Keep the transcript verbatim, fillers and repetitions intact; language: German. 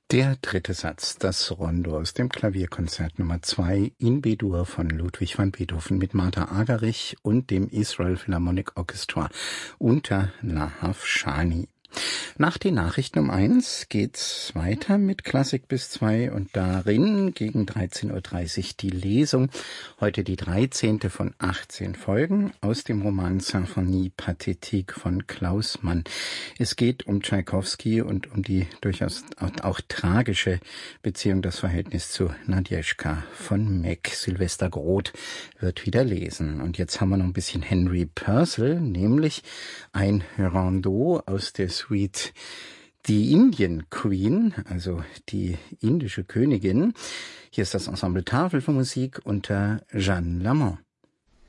Der dritte Satz, das Rondo aus dem Klavierkonzert Nummer zwei in B-Dur von Ludwig van Beethoven mit Martha Argerich und dem Israel Philharmonic Orchestra unter Lahav Shani. Nach den Nachrichten um eins geht's weiter mit Klassik bis zwei und darin gegen dreizehn Uhr dreißig die Lesung. Heute die dreizehnte von achtzehn Folgen aus dem Roman Symphonie Pathétique von Klaus Mann. Es geht um Tschaikowski und um die durchaus auch, auch tragische Beziehung, das Verhältnis zu Nadjeschka von Meck. Sylvester Groth wird wieder lesen. Und jetzt haben wir noch ein bisschen Henry Purcell, nämlich ein Rondeau aus der Suite Die Indian Queen, also die indische Königin. Hier ist das Ensemble Tafel für Musik unter Jeanne Lamont.